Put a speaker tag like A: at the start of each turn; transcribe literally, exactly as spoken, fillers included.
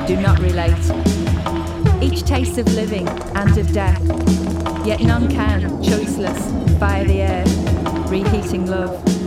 A: do not relate. Each tastes of living and of death, yet none can, choiceless, fire the air, reheating love.